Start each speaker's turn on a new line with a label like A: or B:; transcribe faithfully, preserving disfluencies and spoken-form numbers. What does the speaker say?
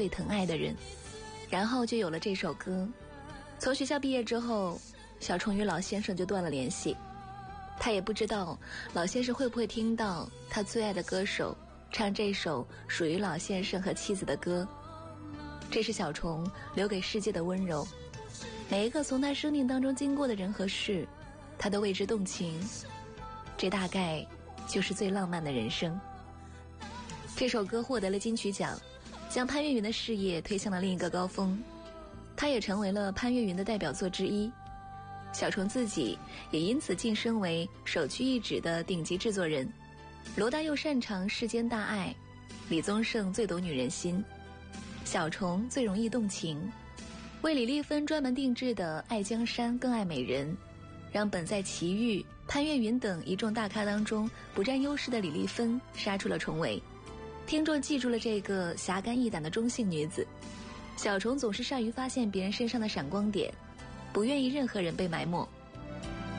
A: 最疼爱的人。然后就有了这首歌。从学校毕业之后，小虫与老先生就断了联系。他也不知道老先生会不会听到他最爱的歌手唱这首属于老先生和妻子的歌。这是小虫留给世界的温柔，每一个从他生命当中经过的人和事，他都为之动情。这大概就是最浪漫的人生。这首歌获得了金曲奖，将潘越云的事业推向了另一个高峰，他也成为了潘越云的代表作之一。小虫自己也因此晋升为首屈一指的顶级制作人。罗大佑擅长世间大爱，李宗盛最懂女人心，小虫最容易动情。为李丽芬专门定制的爱江山更爱美人，让本在齐豫、潘越云等一众大咖当中不占优势的李丽芬杀出了重围。听众记住了这个侠肝义胆的中性女子。小虫总是善于发现别人身上的闪光点，不愿意任何人被埋没。